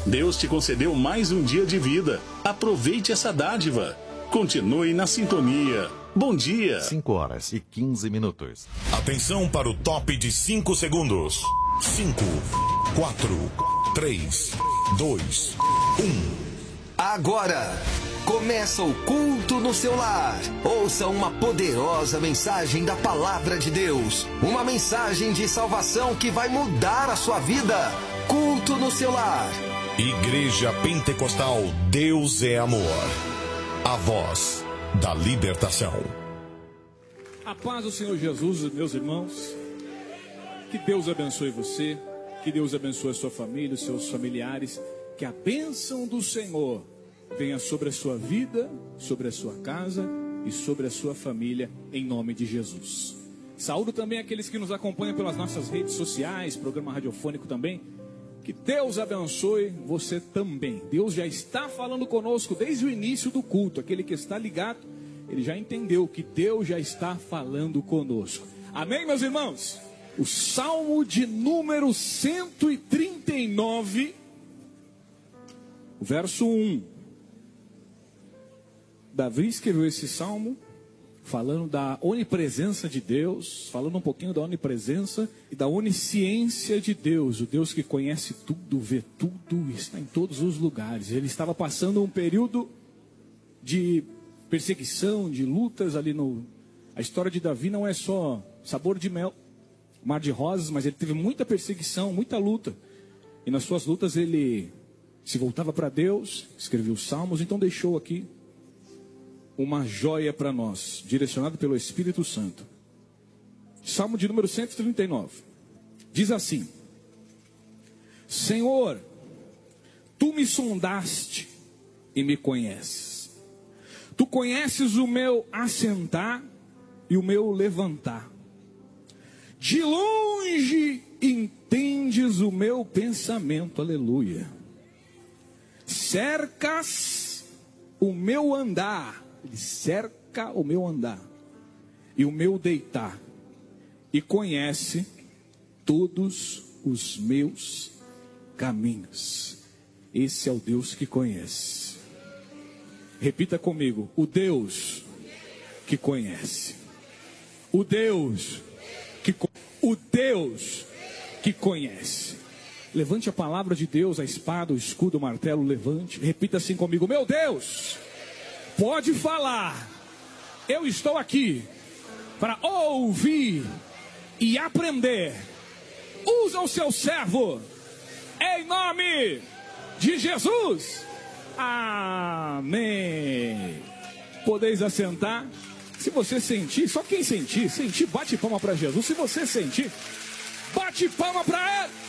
Deus te concedeu mais um dia de vida. Aproveite essa dádiva. Continue na sintonia. Bom dia. 5h15. Atenção para o top de 5 segundos. 5, 4, 3, 2, 1. Agora começa o culto no seu lar. Ouça uma poderosa mensagem da palavra de Deus. Uma mensagem de salvação que vai mudar a sua vida. Culto no seu lar. Igreja Pentecostal Deus é Amor. A voz da libertação. A paz do Senhor Jesus, meus irmãos. Que Deus abençoe você. Que Deus abençoe a sua família, os seus familiares. Que a bênção do Senhor venha sobre a sua vida, sobre a sua casa e sobre a sua família, em nome de Jesus. Saúdo também aqueles que nos acompanham pelas nossas redes sociais, programa radiofônico também. Que Deus abençoe você também. Deus já está falando conosco desde o início do culto. Aquele que está ligado, ele já entendeu que Deus já está falando conosco. Amém, meus irmãos? O Salmo de número 139, verso 1. Davi escreveu esse salmo falando da onipresença de Deus, falando um pouquinho da onipresença e da onisciência de Deus, o Deus que conhece tudo, vê tudo, está em todos os lugares. Ele estava passando um período de perseguição, de lutas ali no... A história de Davi não é só sabor de mel, mar de rosas, mas ele teve muita perseguição, muita luta. E nas suas lutas ele se voltava para Deus, escreveu os salmos, então deixou aqui uma joia para nós, direcionado pelo Espírito Santo. Salmo de número 139. Diz assim: Senhor, tu me sondaste e me conheces. Tu conheces o meu assentar e o meu levantar. De longe entendes o meu pensamento. Aleluia. Cercas o meu andar. Ele cerca o meu andar e o meu deitar, e conhece todos os meus caminhos. Esse é o Deus que conhece. Repita comigo: o Deus que conhece. O Deus que conhece. Levante a palavra de Deus, a espada, o escudo, o martelo, levante. Repita assim comigo: meu Deus, pode falar, eu estou aqui para ouvir e aprender. Usa o seu servo, em nome de Jesus. Amém. Podeis assentar. Se você sentir, só quem sentir, bate palma para Jesus. Se você sentir, bate palma para Ele.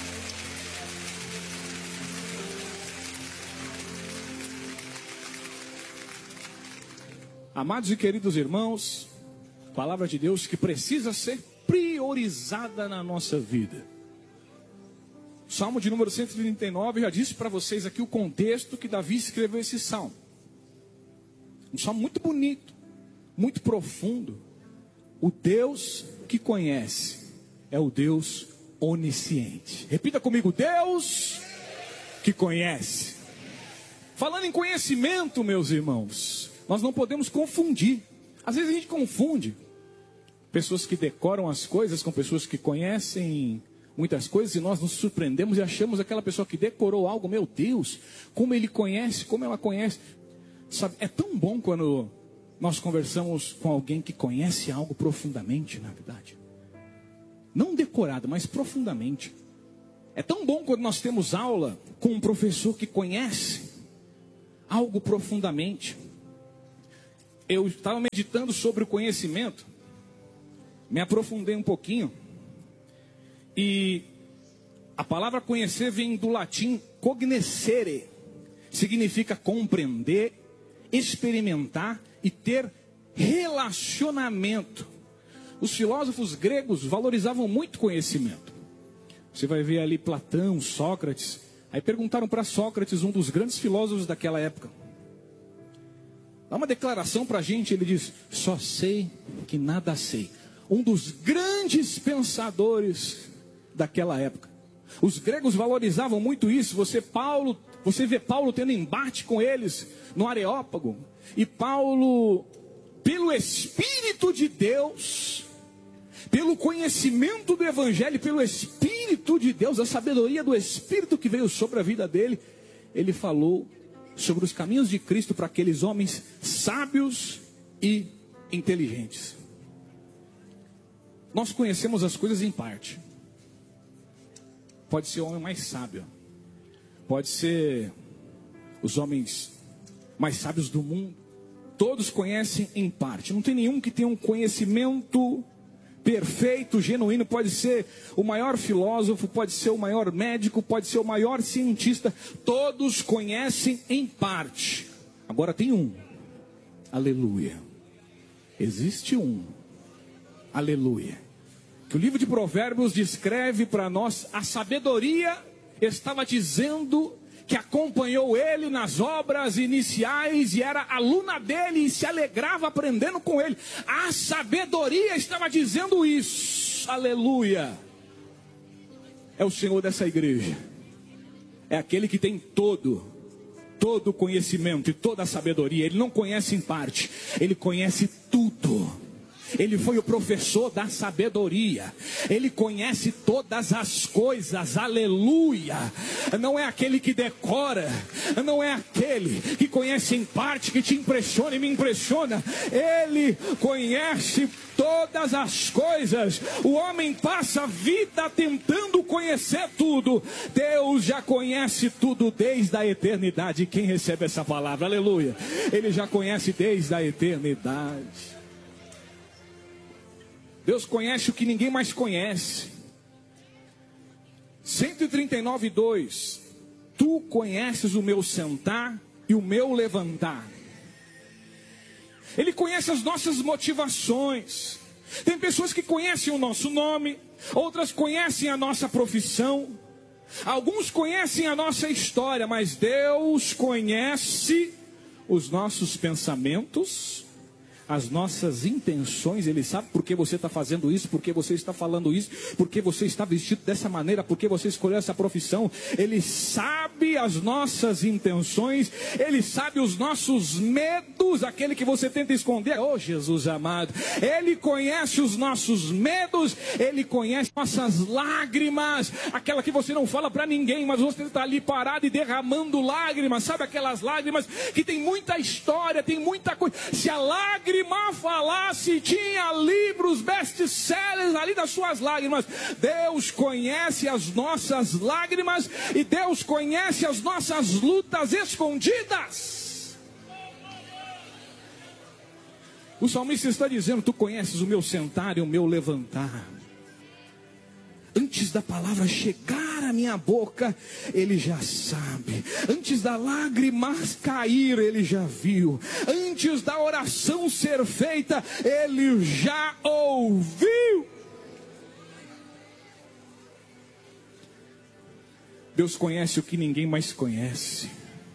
Amados e queridos irmãos, palavra de Deus que precisa ser priorizada na nossa vida. Salmo de número 139, já disse para vocês aqui o contexto que Davi escreveu esse salmo. Um salmo muito bonito, muito profundo. O Deus que conhece é o Deus onisciente. Repita comigo: Deus que conhece. Falando em conhecimento, meus irmãos, nós não podemos confundir. Às vezes a gente confunde pessoas que decoram as coisas com pessoas que conhecem muitas coisas, e nós nos surpreendemos e achamos aquela pessoa que decorou algo, meu Deus, como ele conhece, como ela conhece. Sabe, é tão bom quando nós conversamos com alguém que conhece algo profundamente, na verdade. Não decorado, mas profundamente. É tão bom quando nós temos aula com um professor que conhece algo profundamente. Eu estava meditando sobre o conhecimento, me aprofundei um pouquinho, e a palavra conhecer vem do latim cognoscere, significa compreender, experimentar e ter relacionamento. Os filósofos gregos valorizavam muito conhecimento. Você vai ver ali Platão, Sócrates. Aí perguntaram para Sócrates, um dos grandes filósofos daquela época: dá uma declaração para a gente. Ele diz: só sei que nada sei. Um dos grandes pensadores daquela época. Os gregos valorizavam muito isso. Você vê Paulo tendo embate com eles no Areópago. E Paulo, pelo Espírito de Deus, pelo conhecimento do Evangelho, pelo Espírito de Deus, a sabedoria do Espírito que veio sobre a vida dele, ele falou sobre os caminhos de Cristo para aqueles homens sábios e inteligentes. Nós conhecemos as coisas em parte. Pode ser o homem mais sábio, pode ser os homens mais sábios do mundo. Todos conhecem em parte. Não tem nenhum que tenha um conhecimento perfeito, genuíno. Pode ser o maior filósofo, pode ser o maior médico, pode ser o maior cientista. Todos conhecem em parte. Agora tem um. Aleluia. Existe um. Aleluia. Que o livro de Provérbios descreve para nós. A sabedoria estava dizendo que acompanhou ele nas obras iniciais e era aluna dele e se alegrava aprendendo com ele. A sabedoria estava dizendo isso. Aleluia. É o Senhor dessa igreja. É aquele que tem todo conhecimento e toda a sabedoria. Ele não conhece em parte, ele conhece tudo. Ele foi o professor da sabedoria. Ele conhece todas as coisas. Aleluia. Não é aquele que decora. Não é aquele que conhece em parte, que te impressiona e me impressiona. Ele conhece todas as coisas. O homem passa a vida tentando conhecer tudo. Deus já conhece tudo desde a eternidade. Quem recebe essa palavra? Aleluia. Ele já conhece desde a eternidade. Deus conhece o que ninguém mais conhece. 139:2. Tu conheces o meu sentar e o meu levantar. Ele conhece as nossas motivações. Tem pessoas que conhecem o nosso nome, outras conhecem a nossa profissão, alguns conhecem a nossa história, mas Deus conhece os nossos pensamentos, as nossas intenções. Ele sabe por que você está fazendo isso, por que você está falando isso, por que você está vestido dessa maneira, por que você escolheu essa profissão. Ele sabe as nossas intenções, ele sabe os nossos medos, aquele que você tenta esconder. Oh, Jesus amado, ele conhece os nossos medos, ele conhece nossas lágrimas, aquela que você não fala para ninguém, mas você está ali parado e derramando lágrimas. Sabe aquelas lágrimas que tem muita história, tem muita coisa. Se a lágrima falasse, tinha livros best-sellers ali das suas lágrimas. Deus conhece as nossas lágrimas e Deus conhece as nossas lutas escondidas. O salmista está dizendo: tu conheces o meu sentar e o meu levantar. Antes da palavra chegar à minha boca, ele já sabe. Antes da lágrima cair, ele já viu. Antes da oração ser feita, ele já ouviu. Deus conhece o que ninguém mais conhece.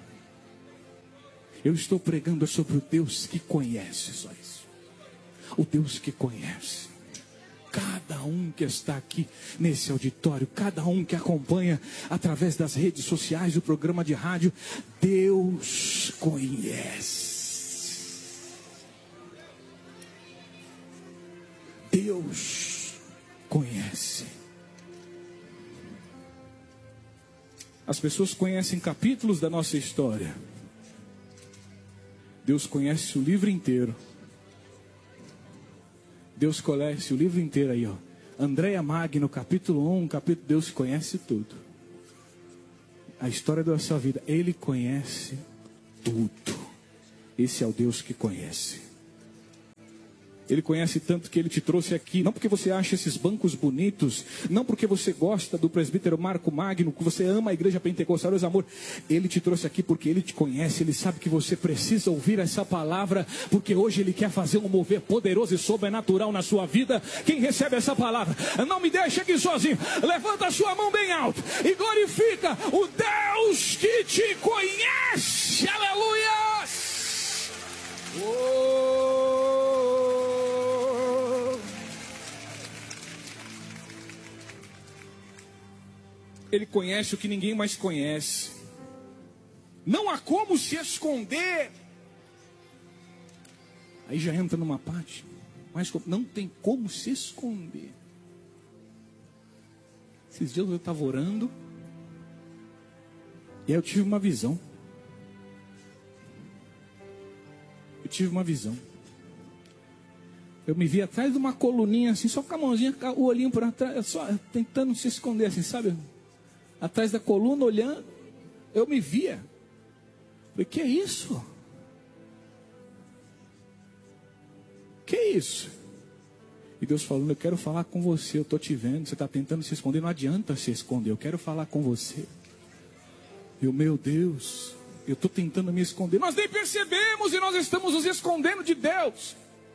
Eu estou pregando sobre o Deus que conhece, só isso. O Deus que conhece. Cada um que está aqui nesse auditório, cada um que acompanha através das redes sociais, o programa de rádio, Deus conhece. Deus conhece. As pessoas conhecem capítulos da nossa história. Deus conhece o livro inteiro. Deus conhece o livro inteiro aí, ó. Andréia Magno, capítulo 1, capítulo, Deus conhece tudo. A história da sua vida, Ele conhece tudo. Esse é o Deus que conhece. Ele conhece tanto que Ele te trouxe aqui, não porque você acha esses bancos bonitos, não porque você gosta do presbítero Marco Magno, que você ama a igreja pentecostal, Deus amor. Ele te trouxe aqui porque Ele te conhece, Ele sabe que você precisa ouvir essa palavra, porque hoje Ele quer fazer um mover poderoso e sobrenatural na sua vida. Quem recebe essa palavra, não me deixe aqui sozinho, levanta a sua mão bem alto e glorifica o Deus que te conhece. Aleluia! Ele conhece o que ninguém mais conhece. Não há como se esconder. Aí já entra numa parte, mas não tem como se esconder. Esses dias eu estava orando, e aí eu tive uma visão. Eu me vi atrás de uma coluninha assim, só com a mãozinha, o olhinho para trás, só tentando se esconder assim, sabe? Atrás da coluna, olhando, eu me via. Falei, que é isso? Que é isso? E Deus falando, eu quero falar com você, eu estou te vendo, você está tentando se esconder, não adianta se esconder, eu quero falar com você. Eu, meu Deus, eu estou tentando me esconder. Nós nem percebemos e nós estamos nos escondendo de Deus.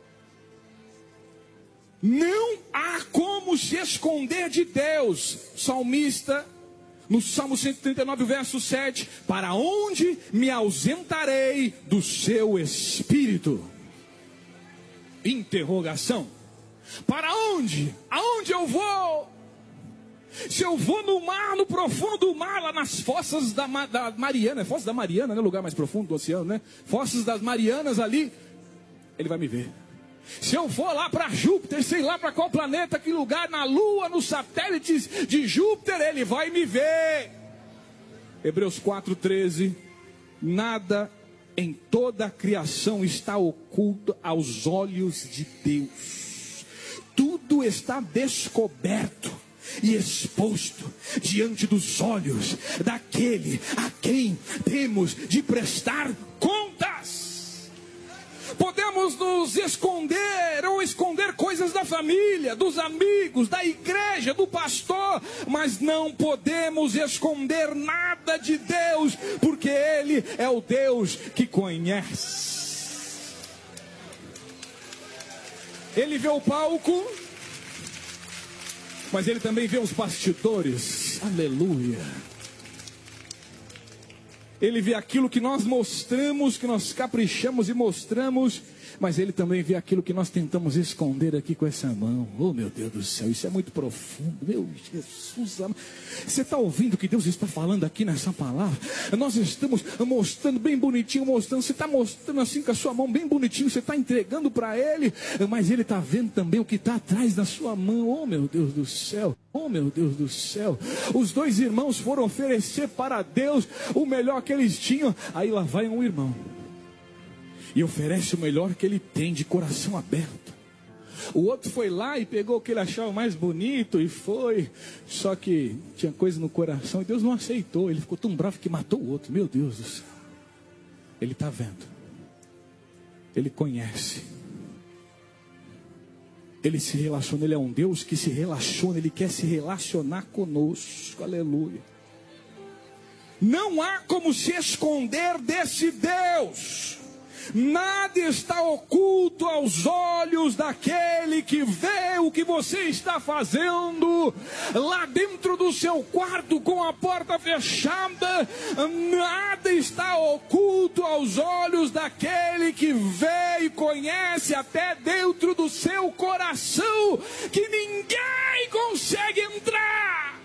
Não há como se esconder de Deus. Salmista, no Salmo 139, verso 7, para onde me ausentarei do seu Espírito? Interrogação. Para onde? Aonde eu vou? Se eu vou no mar, no profundo do mar, lá nas fossas da Mariana, é Fossa da Mariana, né? O lugar mais profundo do oceano, né? Fossas das Marianas ali, ele vai me ver. Se eu for lá para Júpiter, sei lá para qual planeta, que lugar, na Lua, nos satélites de Júpiter, ele vai me ver. Hebreus 4:13, nada em toda a criação está oculto aos olhos de Deus. Tudo está descoberto e exposto diante dos olhos daquele a quem temos de prestar contas. Podemos nos esconder ou esconder coisas da família, dos amigos, da igreja, do pastor, mas não podemos esconder nada de Deus, porque Ele é o Deus que conhece. Ele vê o palco, mas Ele também vê os bastidores. Aleluia. Ele vê aquilo que nós mostramos, que nós caprichamos e mostramos, mas Ele também vê aquilo que nós tentamos esconder aqui com essa mão. Oh, meu Deus do céu, isso é muito profundo. Meu Jesus, você está ouvindo o que Deus está falando aqui nessa palavra? Nós estamos mostrando bem bonitinho, mostrando. Você está mostrando assim com a sua mão bem bonitinho, você está entregando para Ele, mas Ele está vendo também o que está atrás da sua mão. Oh, meu Deus do céu. Oh, meu Deus do céu. Os dois irmãos foram oferecer para Deus o melhor que eles tinham. Aí lá vai um irmão e oferece o melhor que ele tem, de coração aberto. O outro foi lá e pegou o que ele achava mais bonito e foi. Só que tinha coisa no coração e Deus não aceitou. Ele ficou tão bravo que matou o outro. Meu Deus do céu. Ele está vendo. Ele conhece. Ele se relaciona. Ele é um Deus que se relaciona. Ele quer se relacionar conosco. Aleluia. Não há como se esconder desse Deus. Nada está oculto aos olhos daquele que vê o que você está fazendo lá dentro do seu quarto com a porta fechada. Nada está oculto aos olhos daquele que vê e conhece até dentro do seu coração, que ninguém consegue entrar.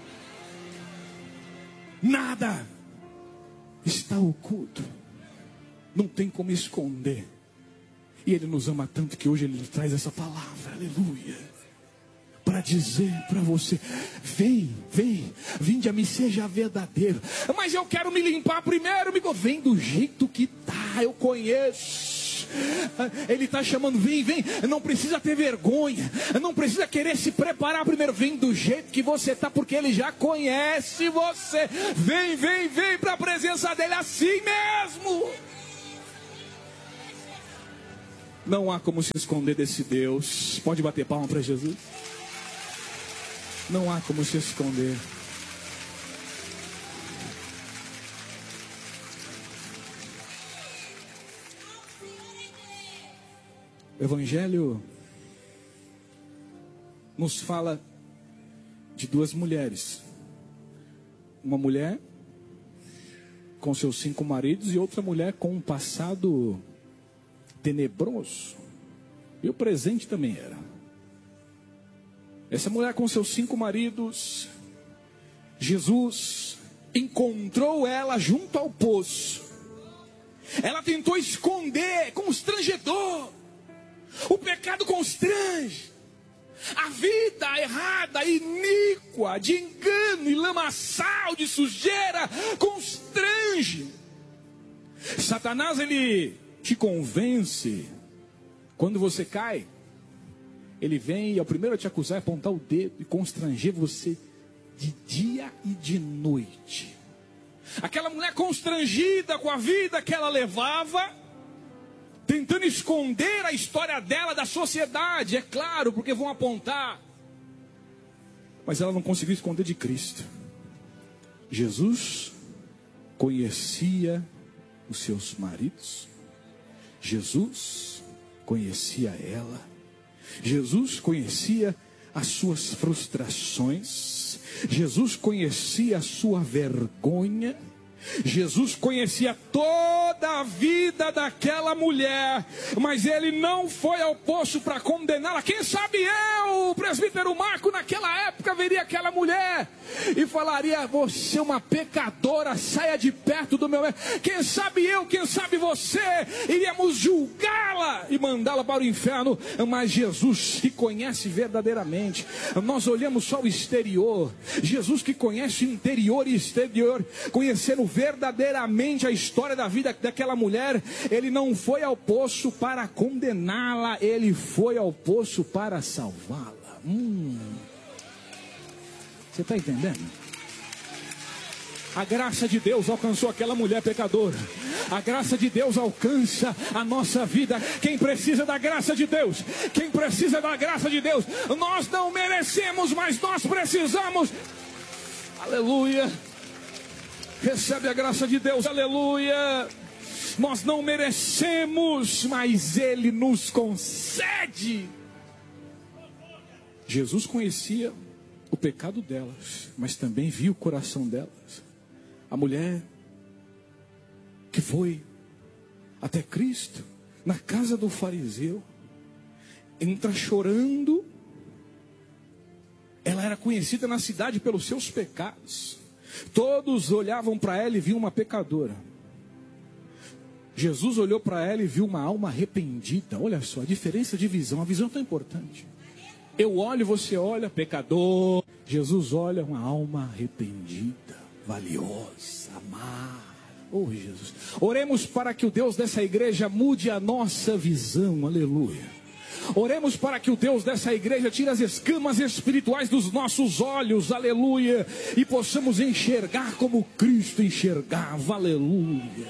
Nada está oculto. Não tem como esconder. E Ele nos ama tanto que hoje Ele nos traz essa palavra, aleluia, para dizer para você: vinde a mim, seja verdadeiro. Mas eu quero me limpar primeiro. Vem do jeito que tá, eu conheço. Ele está chamando, vem, não precisa ter vergonha, não precisa querer se preparar primeiro, vem do jeito que você está, porque Ele já conhece você. Vem para a presença dEle assim mesmo. Não há como se esconder desse Deus. Pode bater palma para Jesus. Não há como se esconder. O Evangelho nos fala de duas mulheres. Uma mulher com seus 5 maridos e outra mulher com um passado tenebroso. E o presente também era. Essa mulher com seus 5 maridos, Jesus encontrou ela junto ao poço. Ela tentou esconder, constrangedor. O pecado constrange. A vida errada, iníqua, de engano e lamaçal, de sujeira, constrange. Satanás, ele te convence. Quando você cai, ele vem e é o primeiro a te acusar, apontar o dedo e constranger você de dia e de noite. Aquela mulher constrangida com a vida que ela levava, tentando esconder a história dela da sociedade, é claro, porque vão apontar. Mas ela não conseguiu esconder de Cristo. Jesus conhecia os seus maridos. Jesus conhecia ela. Jesus conhecia as suas frustrações. Jesus conhecia a sua vergonha. Jesus conhecia toda a vida daquela mulher, mas ele não foi ao poço para condená-la. Quem sabe eu, o presbítero Marco, naquela época veria aquela mulher e falaria: você é uma pecadora, saia de perto do meu... Quem sabe eu, quem sabe você, iríamos julgá-la e mandá-la para o inferno. Mas Jesus que conhece verdadeiramente, nós olhamos só o exterior. Jesus que conhece o interior e exterior, conhecendo verdadeiramente a história da vida daquela mulher, ele não foi ao poço para condená-la, ele foi ao poço para salvá-la. Você está entendendo? A graça de Deus alcançou aquela mulher pecadora. A graça de Deus alcança a nossa vida. Quem precisa da graça de Deus? Quem precisa da graça de Deus? Nós não merecemos, mas nós precisamos. Aleluia. Recebe a graça de Deus, aleluia. Nós não merecemos, mas Ele nos concede. Jesus conhecia o pecado delas, mas também viu o coração delas. A mulher que foi até Cristo, na casa do fariseu, entra chorando. Ela era conhecida na cidade pelos seus pecados. Todos olhavam para ela e viam uma pecadora. Jesus olhou para ela e viu uma alma arrependida. Olha só, a diferença de visão. A visão é tão importante. Eu olho, você olha, pecador. Jesus olha uma alma arrependida, valiosa, amada. Oh Jesus, oremos para que o Deus dessa igreja mude a nossa visão. Aleluia. Oremos para que o Deus dessa igreja tire as escamas espirituais dos nossos olhos, aleluia, e possamos enxergar como Cristo enxergava, aleluia.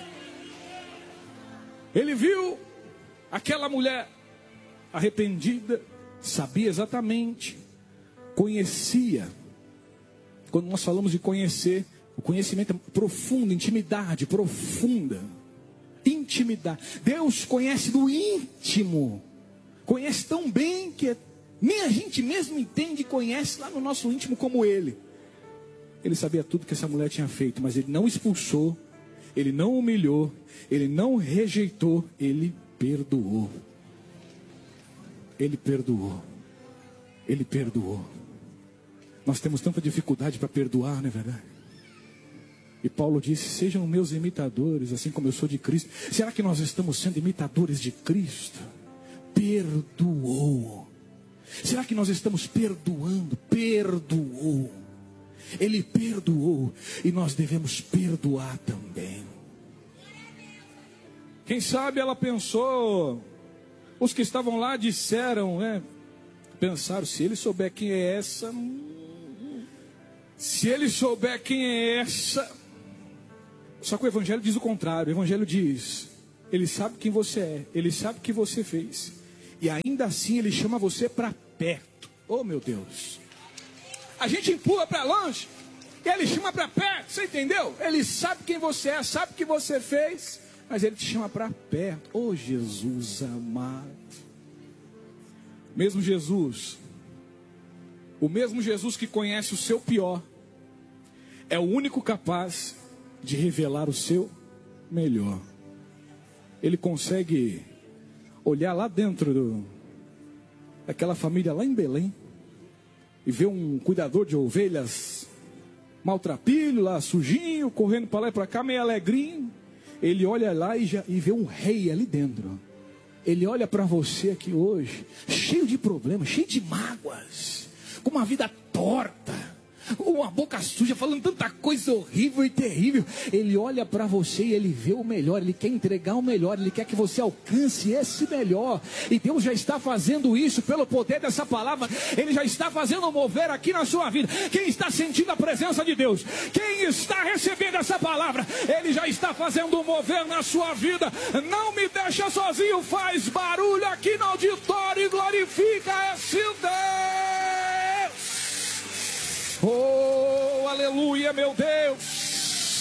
Ele viu aquela mulher arrependida, sabia exatamente, conhecia. Quando nós falamos de conhecer, o conhecimento é profundo, intimidade profunda, intimidade. Deus conhece do íntimo. Conhece tão bem que nem a gente mesmo entende e conhece lá no nosso íntimo como Ele. Ele sabia tudo que essa mulher tinha feito, mas Ele não expulsou, Ele não humilhou, Ele não rejeitou, Ele perdoou. Ele perdoou. Ele perdoou. Nós temos tanta dificuldade para perdoar, não é verdade? E Paulo disse: sejam meus imitadores, assim como eu sou de Cristo. Será que nós estamos sendo imitadores de Cristo? Perdoou. Será que nós estamos perdoando? Perdoou. Ele perdoou e nós devemos perdoar também. Quem sabe ela pensou, os que estavam lá disseram, pensaram, se ele souber quem é essa, se ele souber quem é essa. Só que o Evangelho diz o contrário. O Evangelho diz: ele sabe quem você é, ele sabe o que você fez, e ainda assim ele chama você para perto. Oh meu Deus, a gente empurra para longe e ele chama para perto, você entendeu? Ele sabe quem você é, sabe o que você fez, mas ele te chama para perto. Oh Jesus amado. Mesmo Jesus, o mesmo Jesus que conhece o seu pior, é o único capaz de revelar o seu melhor. Ele consegue olhar lá dentro daquela família lá em Belém e ver um cuidador de ovelhas maltrapilho, lá sujinho, correndo para lá e para cá, meio alegrinho. Ele olha lá e vê um rei ali dentro. Ele olha para você aqui hoje, cheio de problemas, cheio de mágoas, com uma vida torta, uma boca suja, falando tanta coisa horrível e terrível. Ele olha para você e ele vê o melhor, ele quer entregar o melhor, ele quer que você alcance esse melhor. E Deus já está fazendo isso pelo poder dessa palavra. Ele já está fazendo mover aqui na sua vida. Quem está sentindo a presença de Deus, quem está recebendo essa palavra, Ele já está fazendo mover na sua vida. Não me deixa sozinho, faz barulho aqui no auditório e glorifica esse Deus. Oh, aleluia, meu Deus.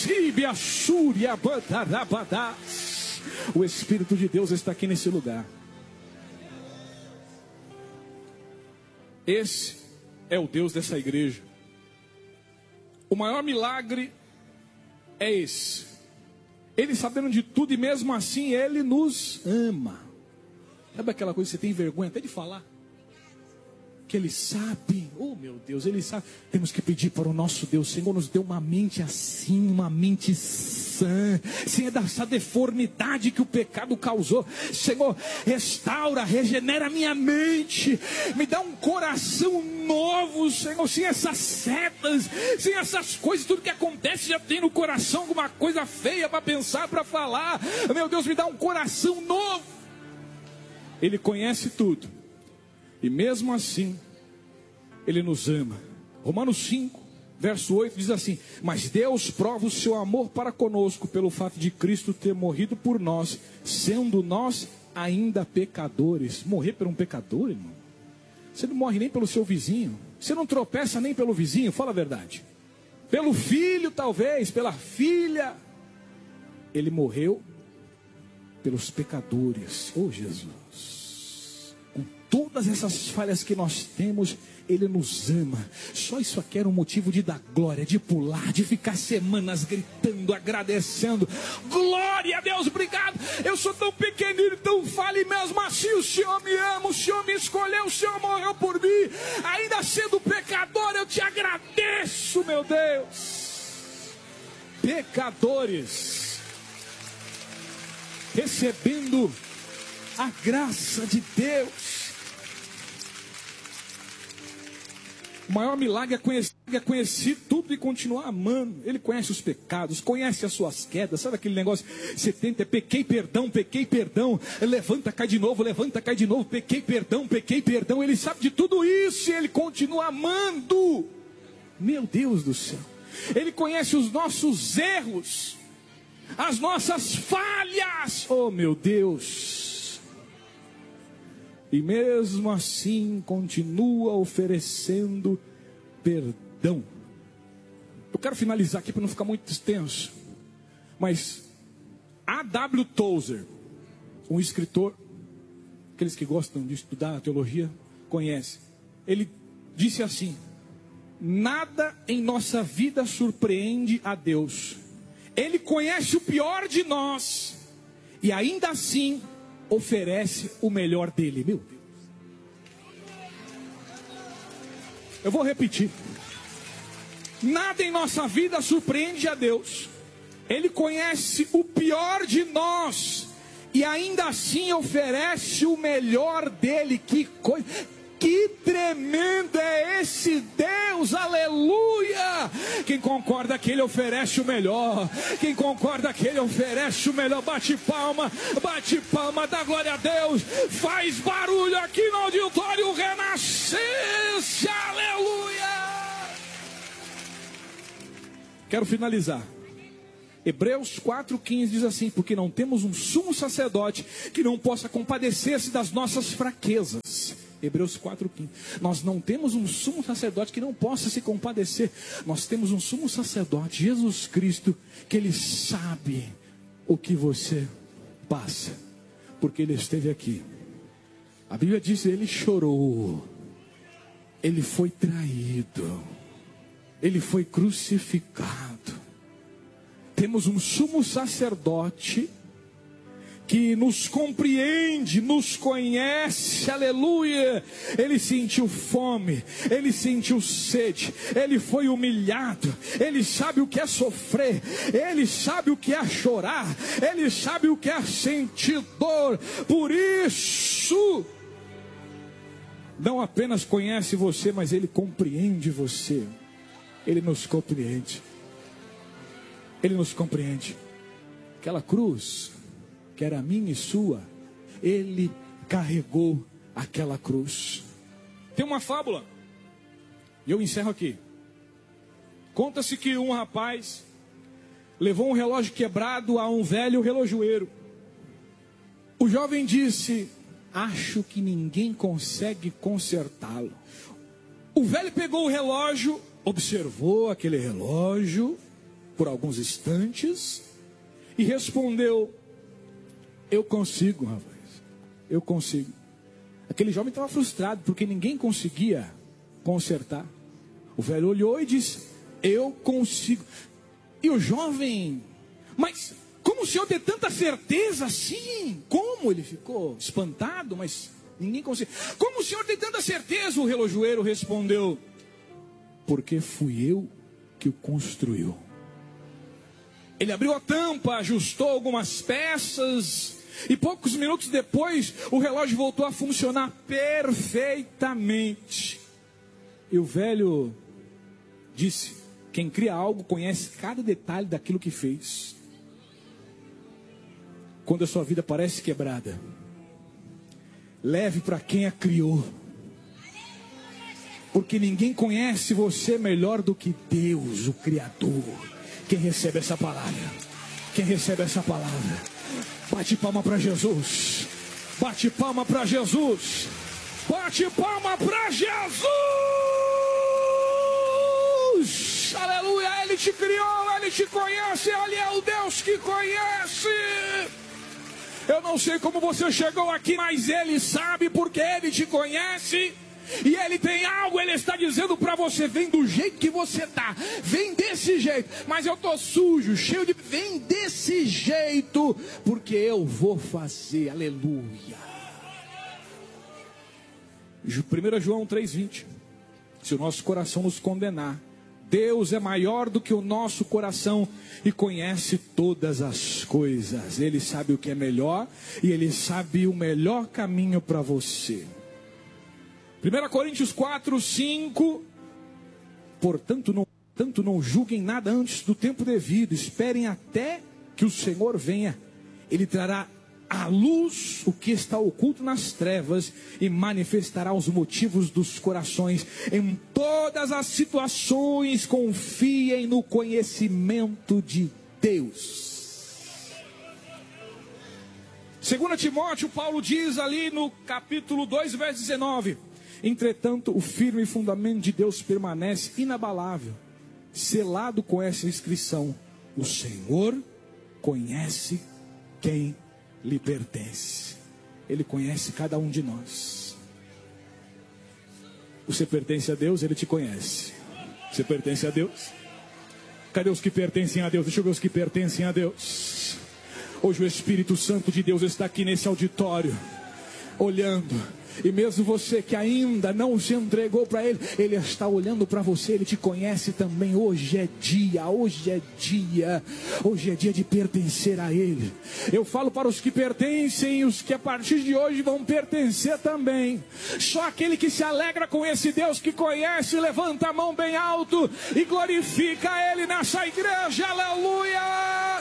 O Espírito de Deus está aqui nesse lugar. Esse é o Deus dessa igreja. O maior milagre é esse. Ele sabendo de tudo e mesmo assim Ele nos ama. Sabe aquela coisa que você tem vergonha até de falar? Que Ele sabe, oh meu Deus, Ele sabe. Temos que pedir para o nosso Deus: Senhor, nos dê uma mente assim, uma mente sã, sem essa deformidade que o pecado causou. Senhor, restaura, regenera a minha mente, me dá um coração novo, Senhor, sem essas setas, sem essas coisas, tudo que acontece já tem no coração alguma coisa feia para pensar, para falar. Meu Deus, me dá um coração novo. Ele conhece tudo. E mesmo assim, Ele nos ama. Romanos 5, verso 8 diz assim: mas Deus prova o seu amor para conosco pelo fato de Cristo ter morrido por nós, sendo nós ainda pecadores. Morrer por um pecador, irmão? Você não morre nem pelo seu vizinho. Você não tropeça nem pelo vizinho, fala a verdade. Pelo filho talvez, pela filha. Ele morreu pelos pecadores. Oh Jesus! Todas essas falhas que nós temos, Ele nos ama. Só isso aqui era um motivo de dar glória, de pular, de ficar semanas gritando, agradecendo. Glória a Deus, obrigado. Eu sou tão pequenino, tão falho, e mesmo assim o Senhor me ama, o Senhor me escolheu, o Senhor morreu por mim. Ainda sendo pecador, eu te agradeço, meu Deus. Pecadores, recebendo a graça de Deus. O maior milagre é conhecer tudo e continuar amando. Ele conhece os pecados, conhece as suas quedas. Sabe aquele negócio? Você tenta, pequei, perdão. Levanta, cai de novo, pequei, perdão. Ele sabe de tudo isso e Ele continua amando. Meu Deus do céu. Ele conhece os nossos erros, as nossas falhas. Oh meu Deus. E mesmo assim continua oferecendo perdão. Eu quero finalizar aqui para não ficar muito extenso. Mas A.W. Tozer, um escritor, aqueles que gostam de estudar a teologia, conhecem. Ele disse assim: nada em nossa vida surpreende a Deus. Ele conhece o pior de nós e ainda assim oferece o melhor dele. Meu Deus. Eu vou repetir. Nada em nossa vida surpreende a Deus. Ele conhece o pior de nós e ainda assim oferece o melhor dele. Que coisa! Que tremendo é esse Deus, aleluia! Quem concorda que Ele oferece o melhor, quem concorda que Ele oferece o melhor, bate palma, dá glória a Deus, faz barulho aqui no auditório Renascença, aleluia! Quero finalizar. Hebreus 4,15 diz assim: porque não temos um sumo sacerdote que não possa compadecer-se das nossas fraquezas. Hebreus 4,15. Nós não temos um sumo sacerdote que não possa se compadecer. Nós temos um sumo sacerdote, Jesus Cristo, que Ele sabe o que você passa, porque Ele esteve aqui. A Bíblia diz que Ele chorou, Ele foi traído, Ele foi crucificado. Temos um sumo sacerdote que nos compreende, nos conhece, aleluia. Ele sentiu fome, ele sentiu sede, ele foi humilhado, ele sabe o que é sofrer, ele sabe o que é chorar, ele sabe o que é sentir dor. Por isso, não apenas conhece você, mas ele compreende você. Ele nos compreende. Ele nos compreende. Aquela cruz que era minha e sua, ele carregou aquela cruz. Tem uma fábula, e eu encerro aqui. Conta-se que um rapaz levou um relógio quebrado a um velho relojoeiro. O jovem disse: acho que ninguém consegue consertá-lo. O velho pegou o relógio, observou aquele relógio por alguns instantes e respondeu: eu consigo, rapaz, eu consigo. Aquele jovem estava frustrado porque ninguém conseguia consertar. O velho olhou e disse: eu consigo. E o jovem: mas como o senhor tem tanta certeza assim? Como? Ele ficou espantado, mas ninguém conseguiu. Como o senhor tem tanta certeza? O relojoeiro respondeu: porque fui eu que o construiu. Ele abriu a tampa, ajustou algumas peças, e poucos minutos depois o relógio voltou a funcionar perfeitamente. E o velho disse: quem cria algo conhece cada detalhe daquilo que fez. Quando a sua vida parece quebrada, leve para quem a criou, porque ninguém conhece você melhor do que Deus, o Criador. Quem recebe essa palavra? Quem recebe essa palavra? Bate palma para Jesus. Bate palma para Jesus. Bate palma para Jesus. Aleluia. Ele te criou, Ele te conhece. Ele é o Deus que conhece. Eu não sei como você chegou aqui, mas Ele sabe, porque Ele te conhece. E Ele tem algo, Ele está dizendo para você: vem do jeito que você está, vem desse jeito. Mas eu estou sujo, cheio de... vem desse jeito, porque eu vou fazer. Aleluia. 1 João 3,20. Se o nosso coração nos condenar, Deus é maior do que o nosso coração e conhece todas as coisas. Ele sabe o que é melhor e Ele sabe o melhor caminho para você. 1 Coríntios 4:5. Portanto, não julguem nada antes do tempo devido. Esperem até que o Senhor venha. Ele trará à luz o que está oculto nas trevas e manifestará os motivos dos corações. Em todas as situações, confiem no conhecimento de Deus. 2 Timóteo, Paulo diz ali no capítulo 2, verso 19: entretanto, o firme fundamento de Deus permanece inabalável, selado com essa inscrição: o Senhor conhece quem lhe pertence. Ele conhece cada um de nós. Você pertence a Deus, Ele te conhece. Você pertence a Deus? Cadê os que pertencem a Deus? Deixa eu ver os que pertencem a Deus. Hoje o Espírito Santo de Deus está aqui nesse auditório, olhando. E mesmo você que ainda não se entregou para Ele, Ele está olhando para você, Ele te conhece também. Hoje é dia, hoje é dia de pertencer a Ele. Eu falo para os que pertencem e os que a partir de hoje vão pertencer também. Só aquele que se alegra com esse Deus que conhece, levanta a mão bem alto e glorifica Ele nessa igreja. Aleluia!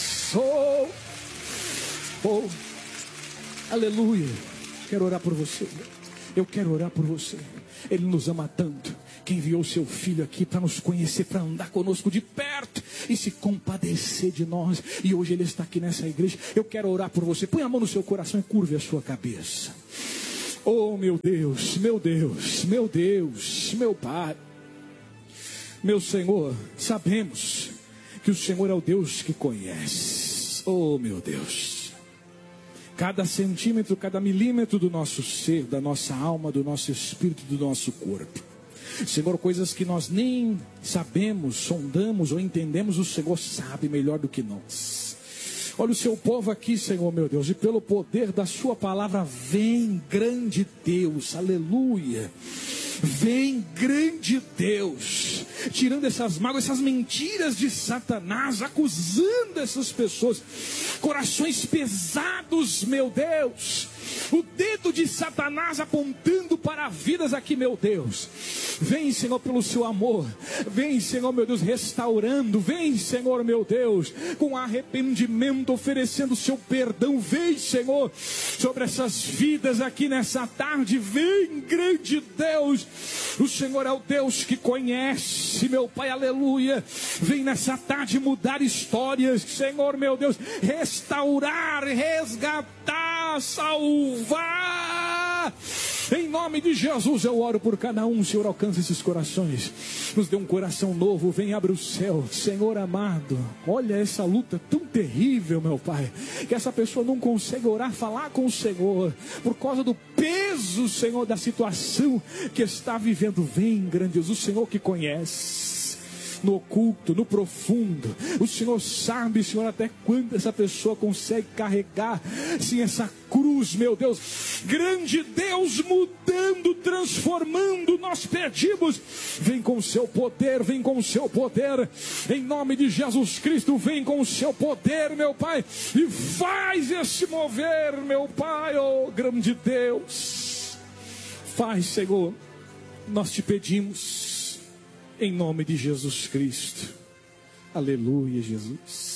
Aleluia! Quero orar por você. Eu quero orar por você. Ele nos ama tanto que enviou seu Filho aqui para nos conhecer, para andar conosco de perto e se compadecer de nós. E hoje Ele está aqui nessa igreja. Eu quero orar por você. Põe a mão no seu coração e curve a sua cabeça. Oh, meu Deus, meu Deus, meu Deus, meu Pai, meu Senhor, sabemos que o Senhor é o Deus que conhece. Oh, meu Deus. Cada centímetro, cada milímetro do nosso ser, da nossa alma, do nosso espírito, do nosso corpo. Senhor, coisas que nós nem sabemos, sondamos ou entendemos, o Senhor sabe melhor do que nós. Olha o seu povo aqui, Senhor meu Deus, e pelo poder da sua palavra, vem grande Deus, aleluia. Vem grande Deus, tirando essas mágoas, essas mentiras de Satanás, acusando essas pessoas, corações pesados, meu Deus, o dedo de Satanás apontando para vidas aqui, meu Deus. Vem, Senhor, pelo seu amor, vem, Senhor, meu Deus, restaurando, vem, Senhor, meu Deus, com arrependimento, oferecendo o seu perdão, vem, Senhor, sobre essas vidas aqui nessa tarde, vem, grande Deus. O Senhor é o Deus que conhece, meu Pai, aleluia. Vem nessa tarde mudar histórias, Senhor, meu Deus, restaurar, resgatar, salvar. Em nome de Jesus eu oro por cada um, Senhor, alcança esses corações, nos dê um coração novo, vem, abre o céu, Senhor amado. Olha essa luta tão terrível, meu Pai, que essa pessoa não consegue orar, falar com o Senhor, por causa do peso, Senhor, da situação que está vivendo. Vem, grande Deus, o Senhor que conhece no oculto, no profundo, o Senhor sabe, Senhor, até quando essa pessoa consegue carregar, sim, essa cruz, meu Deus. Grande Deus, mudando, transformando, nós pedimos, vem com o seu poder, vem com o seu poder, em nome de Jesus Cristo, vem com o seu poder, meu Pai, e faz esse mover, meu Pai, oh grande Deus, faz, Senhor, nós te pedimos, em nome de Jesus Cristo. Aleluia, Jesus.